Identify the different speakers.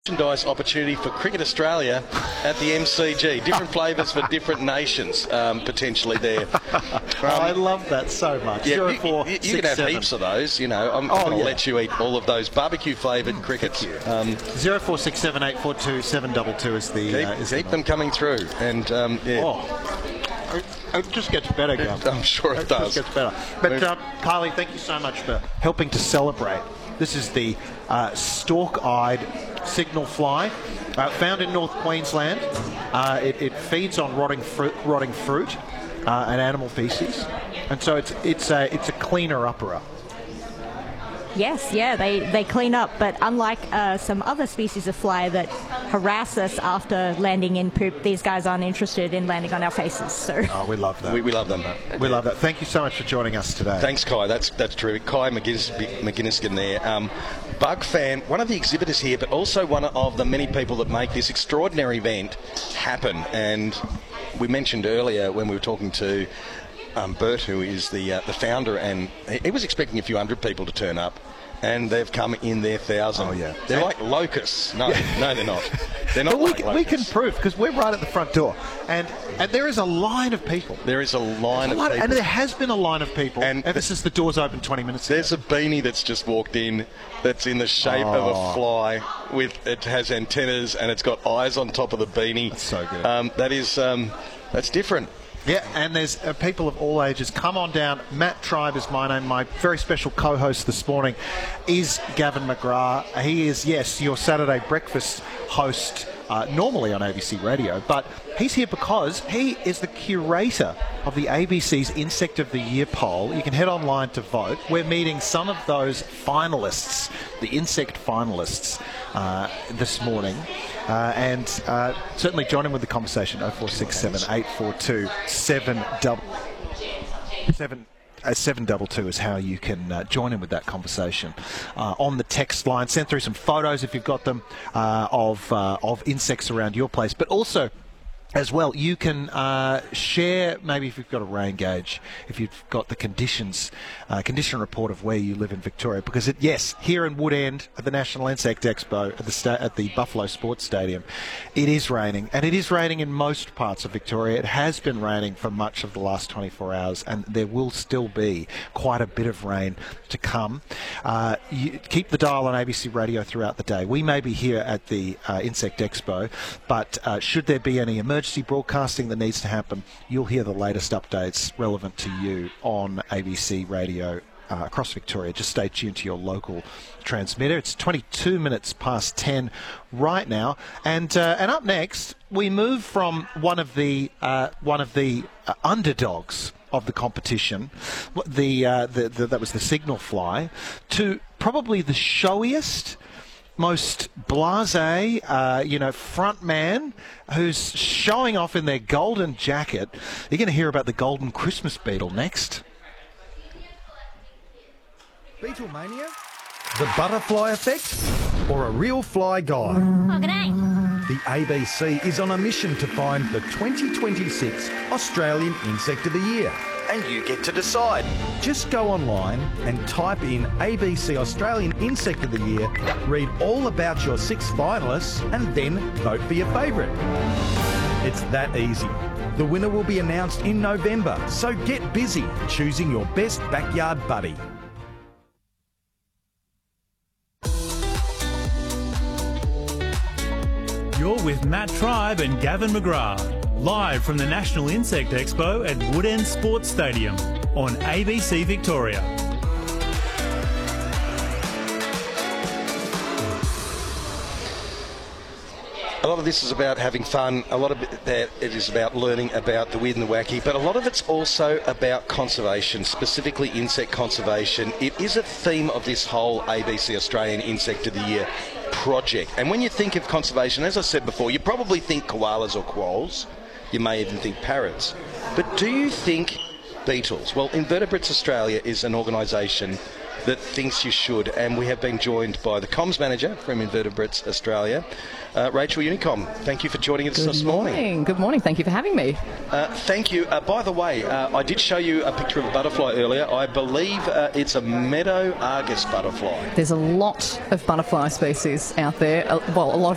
Speaker 1: Merchandise opportunity for Cricket Australia at the MCG. Different flavours for different nations, potentially there.
Speaker 2: I love that so much.
Speaker 1: Yeah, you can have heaps of those. You know, I'm going to let you eat all of those barbecue flavoured crickets.
Speaker 2: 0467842722 is the.
Speaker 1: Keep them coming through, and
Speaker 2: It just gets better, Gav.
Speaker 1: I'm sure it does.
Speaker 2: Just gets better. But Kylie, thank you so much for helping to celebrate. This is the stalk-eyed signal fly, found in North Queensland. It feeds on rotting fruit and animal feces, and so it's a cleaner-upper.
Speaker 3: Yes, yeah, they clean up, but unlike some other species of fly that harass us after landing in poop, these guys aren't interested in landing on our faces. So
Speaker 2: we love that.
Speaker 1: We love them.
Speaker 2: We love that. Thank you so much for joining us today.
Speaker 1: Thanks, Kai. That's terrific. Kai McGinniskin there. Bug fan, one of the exhibitors here, but also one of the many people that make this extraordinary event happen. And we mentioned earlier when we were talking to Bert, who is the founder, and he was expecting a few hundred people to turn up, and they've come in their 1,000.
Speaker 2: Oh, yeah.
Speaker 1: They're like locusts. No, they're not. They're not
Speaker 2: but
Speaker 1: like
Speaker 2: we can prove, because we're right at the front door, and there is a line of people.
Speaker 1: There is a line of people.
Speaker 2: And there has been a line of people ever since the doors opened 20 minutes ago.
Speaker 1: There's a beanie that's just walked in that's in the shape of a fly. It has antennas, and it's got eyes on top of the beanie.
Speaker 2: That's so good.
Speaker 1: That's different.
Speaker 2: Yeah, and there's people of all ages. Come on down. Matt Tribe is my name. My very special co-host this morning is Gavin McGrath. He is, yes, your Saturday breakfast host, normally on ABC Radio, but he's here because he is the curator of the ABC's Insect of the Year poll. You can head online to vote. We're meeting some of those finalists, the insect finalists, this morning. And certainly join in with the conversation. 0467 842 722 is how you can join in with that conversation on the text line. Send through some photos if you've got them of insects around your place, but also as well, you can share, maybe if you've got a rain gauge, if you've got the condition report of where you live in Victoria, because here in Woodend at the National Insect Expo at the Buffalo Sports Stadium, it is raining, and it is raining in most parts of Victoria. It has been raining for much of the last 24 hours, and there will still be quite a bit of rain to come. You keep the dial on ABC Radio throughout the day. We may be here at the Insect Expo, but should there be any emergency broadcasting that needs to happen, you'll hear the latest updates relevant to you on ABC Radio across Victoria. Just stay tuned to your local transmitter. It's 22 minutes past 10 right now, and up next we move from one of the underdogs of the competition, that was the signal fly, to probably the showiest, most blasé, front man who's showing off in their golden jacket. You're going to hear about the golden Christmas beetle next.
Speaker 4: Beetlemania? The butterfly effect? Or a real fly guy?
Speaker 3: Oh, g'day.
Speaker 4: The ABC is on a mission to find the 2026 Australian Insect of the Year. And you get to decide. Just go online and type in ABC Australian Insect of the Year, read all about your 6 finalists, and then vote for your favourite. It's that easy. The winner will be announced in November, so get busy choosing your best backyard buddy.
Speaker 5: You're with Matt Tribe and Gavin McGrath, live from the National Insect Expo at Woodend Sports Stadium on ABC Victoria.
Speaker 1: A lot of this is about having fun. A lot of it is about learning about the weird and the wacky, but a lot of it's also about conservation, specifically insect conservation. It is a theme of this whole ABC Australian Insect of the Year project. And when you think of conservation, as I said before, you probably think koalas or quolls. You may even think parrots. But do you think beetles? Well, Invertebrates Australia is an organisation that thinks you should, and we have been joined by the comms manager from Invertebrates Australia, Rachel Unicom. Thank you for joining us this morning.
Speaker 6: Good morning. Thank you for having me.
Speaker 1: Thank you. By the way, I did show you a picture of a butterfly earlier. I believe it's a meadow argus butterfly.
Speaker 6: There's a lot of butterfly species out there. Well, a lot